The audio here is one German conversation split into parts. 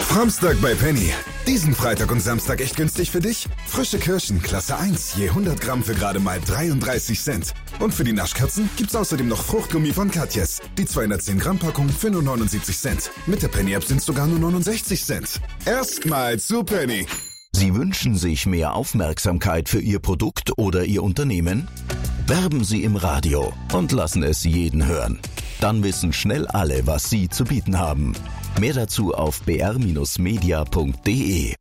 Samstag bei Penny. Diesen Freitag und Samstag echt günstig für dich? Frische Kirschen, Klasse 1, je 100 Gramm für gerade mal 33 Cent. Und für die Naschkatzen gibt's außerdem noch Fruchtgummi von Katjes. Die 210 Gramm Packung für nur 79 Cent. Mit der Penny-App sind's sogar nur 69 Cent. Erstmal zu Penny. Sie wünschen sich mehr Aufmerksamkeit für Ihr Produkt oder Ihr Unternehmen? Werben Sie im Radio und lassen es jeden hören. Dann wissen schnell alle, was Sie zu bieten haben. Mehr dazu auf br-media.de.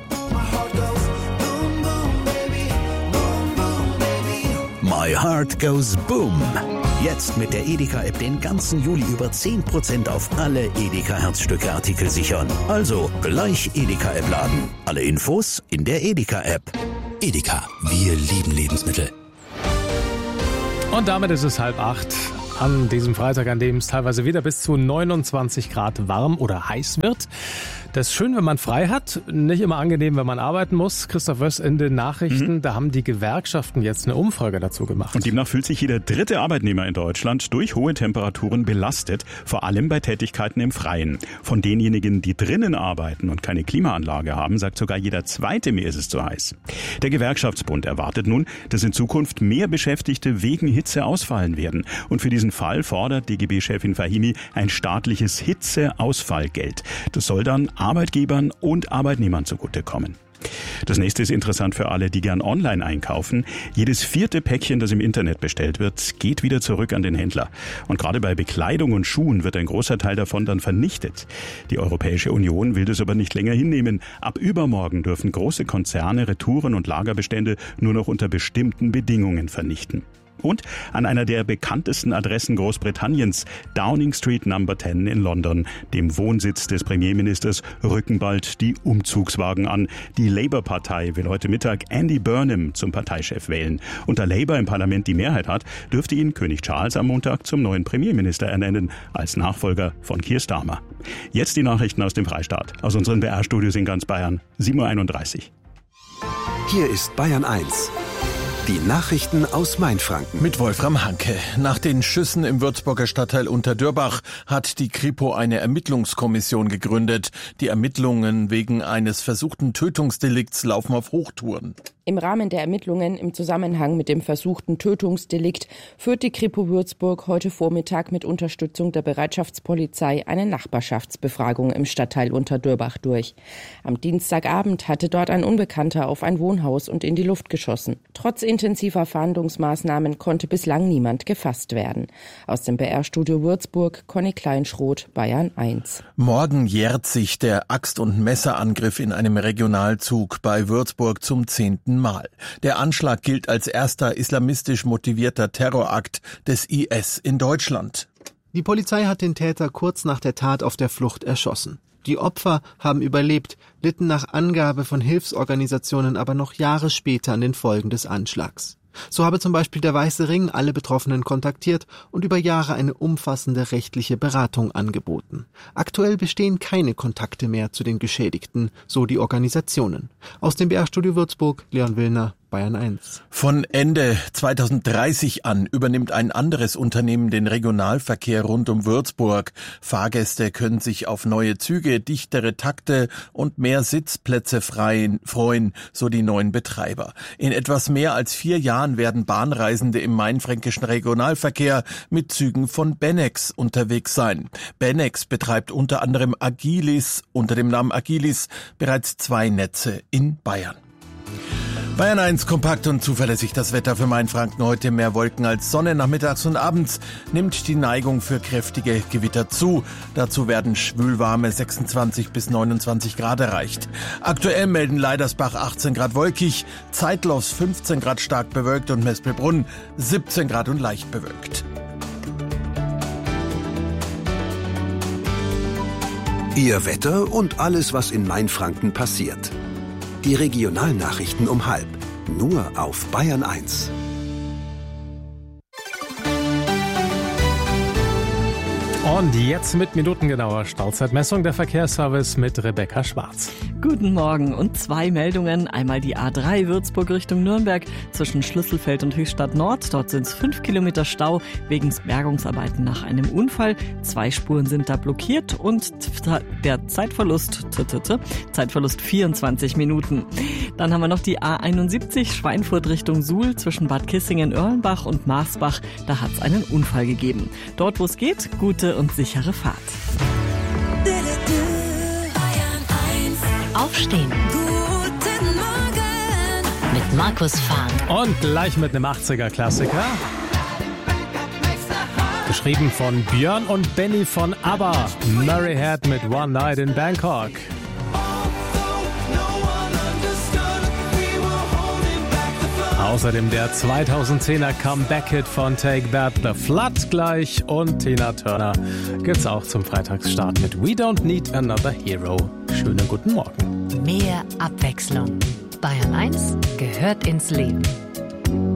My Heart Goes Boom. Jetzt mit der Edeka-App den ganzen Juli über 10% auf alle Edeka-Herzstücke-Artikel sichern. Also gleich Edeka-App laden. Alle Infos in der Edeka-App. Edeka, wir lieben Lebensmittel. Und damit ist es 7:30 an diesem Freitag, an dem es teilweise wieder bis zu 29 Grad warm oder heiß wird. Das ist schön, wenn man frei hat, nicht immer angenehm, wenn man arbeiten muss. Christoph Wöss in den Nachrichten, da haben die Gewerkschaften jetzt eine Umfrage dazu gemacht. Und demnach fühlt sich jeder dritte Arbeitnehmer in Deutschland durch hohe Temperaturen belastet, vor allem bei Tätigkeiten im Freien. Von denjenigen, die drinnen arbeiten und keine Klimaanlage haben, sagt sogar jeder zweite, mir ist es zu heiß. Der Gewerkschaftsbund erwartet nun, dass in Zukunft mehr Beschäftigte wegen Hitze ausfallen werden. Und für diesen Fall fordert DGB-Chefin Fahimi ein staatliches Hitzeausfallgeld. Das soll dann Arbeitgebern und Arbeitnehmern zugutekommen. Das nächste ist interessant für alle, die gern online einkaufen. Jedes 4. Päckchen, das im Internet bestellt wird, geht wieder zurück an den Händler. Und gerade bei Bekleidung und Schuhen wird ein großer Teil davon dann vernichtet. Die Europäische Union will das aber nicht länger hinnehmen. Ab übermorgen dürfen große Konzerne Retouren und Lagerbestände nur noch unter bestimmten Bedingungen vernichten. Und an einer der bekanntesten Adressen Großbritanniens, Downing Street No. 10 in London, dem Wohnsitz des Premierministers, rücken bald die Umzugswagen an. Die Labour-Partei will heute Mittag Andy Burnham zum Parteichef wählen. Und da Labour im Parlament die Mehrheit hat, dürfte ihn König Charles am Montag zum neuen Premierminister ernennen, als Nachfolger von Keir Starmer. Jetzt die Nachrichten aus dem Freistaat, aus unseren BR-Studios in ganz Bayern, 7:31 Uhr. Hier ist Bayern 1. Die Nachrichten aus Mainfranken. Mit Wolfram Hanke. Nach den Schüssen im Würzburger Stadtteil Unterdürbach hat die Kripo eine Ermittlungskommission gegründet. Die Ermittlungen wegen eines versuchten Tötungsdelikts laufen auf Hochtouren. Im Rahmen der Ermittlungen im Zusammenhang mit dem versuchten Tötungsdelikt führt die Kripo Würzburg heute Vormittag mit Unterstützung der Bereitschaftspolizei eine Nachbarschaftsbefragung im Stadtteil Unterdürbach durch. Am Dienstagabend hatte dort ein Unbekannter auf ein Wohnhaus und in die Luft geschossen. Trotz intensiver Fahndungsmaßnahmen konnte bislang niemand gefasst werden. Aus dem BR-Studio Würzburg, Conny Kleinschroth, Bayern 1. Morgen jährt sich der Axt- und Messerangriff in einem Regionalzug bei Würzburg zum 10. Mal. Der Anschlag gilt als erster islamistisch motivierter Terrorakt des IS in Deutschland. Die Polizei hat den Täter kurz nach der Tat auf der Flucht erschossen. Die Opfer haben überlebt, litten nach Angabe von Hilfsorganisationen aber noch Jahre später an den Folgen des Anschlags. So habe zum Beispiel der Weiße Ring alle Betroffenen kontaktiert und über Jahre eine umfassende rechtliche Beratung angeboten. Aktuell bestehen keine Kontakte mehr zu den Geschädigten, so die Organisationen. Aus dem BR-Studio Würzburg, Leon Willner, Bayern 1. Von Ende 2030 an übernimmt ein anderes Unternehmen den Regionalverkehr rund um Würzburg. Fahrgäste können sich auf neue Züge, dichtere Takte und mehr Sitzplätze freuen, so die neuen Betreiber. In etwas mehr als 4 Jahren werden Bahnreisende im mainfränkischen Regionalverkehr mit Zügen von Benex unterwegs sein. Benex betreibt unter anderem Agilis, unter dem Namen Agilis, bereits 2 Netze in Bayern. Bayern 1, kompakt und zuverlässig das Wetter für Mainfranken. Heute mehr Wolken als Sonne. Nachmittags und abends nimmt die Neigung für kräftige Gewitter zu. Dazu werden schwülwarme 26 bis 29 Grad erreicht. Aktuell melden Leidersbach 18 Grad wolkig, Zeitlos 15 Grad stark bewölkt und Mespelbrunn 17 Grad und leicht bewölkt. Ihr Wetter und alles, was in Mainfranken passiert. Die Regionalnachrichten um 12:30, nur auf Bayern 1. Und jetzt mit minutengenauer Stauzeitmessung der Verkehrsservice mit Rebecca Schwarz. Guten Morgen und 2 Meldungen. Einmal die A3 Würzburg Richtung Nürnberg zwischen Schlüsselfeld und Höchstadt Nord. Dort sind es 5 Kilometer Stau wegen Bergungsarbeiten nach einem Unfall. 2 Spuren sind da blockiert und der Zeitverlust 24 Minuten. Dann haben wir noch die A71 Schweinfurt Richtung Suhl zwischen Bad Kissingen-Erlenbach und Marsbach. Da hat es einen Unfall gegeben. Dort, wo es geht, gute und sichere Fahrt. Aufstehen. Guten Morgen. Mit Markus Fahn. Und gleich mit einem 80er-Klassiker. Geschrieben von Björn und Benny von ABBA. Murray Head mit One Night in Bangkok. Außerdem der 2010er Comeback-Hit von Take That, The Flood gleich, und Tina Turner gibt's auch zum Freitagsstart mit We Don't Need Another Hero. Schönen guten Morgen. Mehr Abwechslung. Bayern 1 gehört ins Leben.